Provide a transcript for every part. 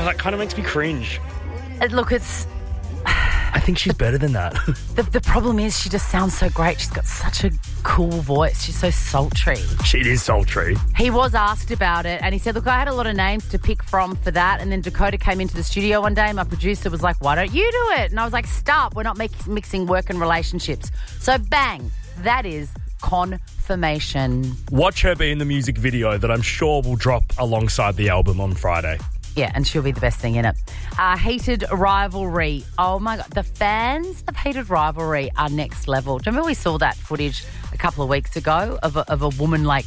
that kind of makes me cringe. Look, it's... I think she's better than that. The problem is she just sounds so great. She's got such a cool voice. She's so sultry. She is sultry. He was asked about it and he said, look, I had a lot of names to pick from for that. And then Dakota came into the studio one day and my producer was like, why don't you do it? And I was like, stop. We're not mixing work and relationships. So bang, that is confirmation. Watch her be in the music video that I'm sure will drop alongside the album on Friday. Yeah, and she'll be the best thing in it. Heated rivalry. Oh, my God. The fans of Heated Rivalry are next level. Do you remember we saw that footage a couple of weeks ago of a woman, like,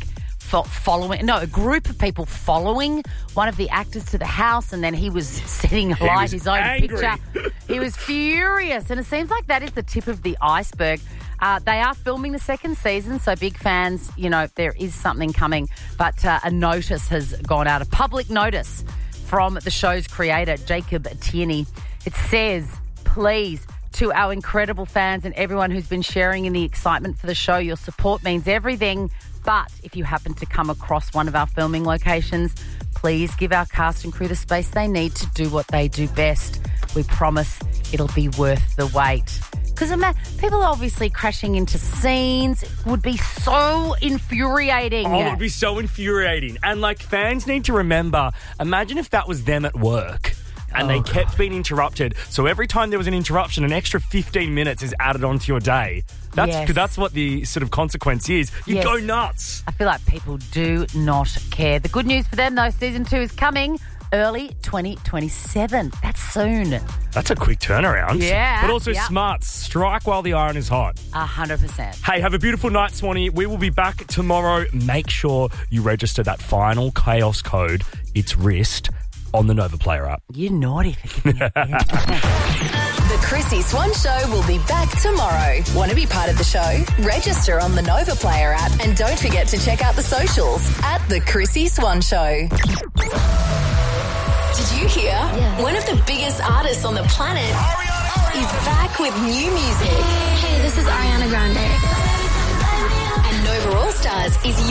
a group of people following one of the actors to the house, and then he was setting alight his own picture. He was furious, and it seems like that is the tip of the iceberg. They are filming the second season, so big fans, there is something coming. But a notice has gone out, a public notice from the show's creator, Jacob Tierney. It says, please, to our incredible fans and everyone who's been sharing in the excitement for the show, your support means everything. But if you happen to come across one of our filming locations, please give our cast and crew the space they need to do what they do best. We promise it'll be worth the wait. Because people are obviously crashing into scenes. It would be so infuriating. Oh, it would be so infuriating. And, fans need to remember, imagine if that was them at work and they kept being interrupted. So every time there was an interruption, an extra 15 minutes is added onto your day. That's what the sort of consequence is. You go nuts. I feel like people do not care. The good news for them, though, Season 2 is coming early 2027. That's soon. That's a quick turnaround. Yeah. But also smart. Strike while the iron is hot. 100%. Hey, have a beautiful night, Swanee. We will be back tomorrow. Make sure you register that final chaos code. It's wrist on the Nova Player app. You're naughty for giving it. The Chrissy Swan Show will be back tomorrow. Want to be part of the show? Register on the Nova Player app and don't forget to check out the socials at The Chrissy Swan Show. Did you hear? Yeah. One of the biggest artists on the planet is back with new music. Hey, this is Ariana Grande. And Nova All Stars is